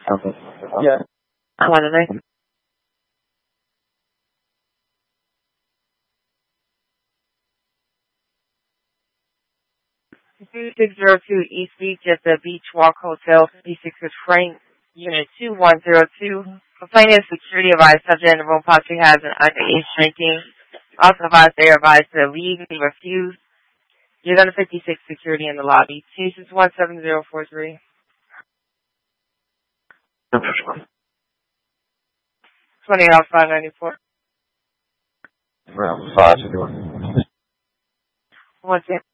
Okay. Yeah. I want to know. 2602 East Beach at the Beach Walk Hotel, 56 is Frank, Unit 2102. Complaining security advised subject in the room possibly has an underage drinking. Also advised they are advised to leave and refuse. You're going to 56 security in the lobby. 2617043. 28 off 594. Round 5 to do it. Once again.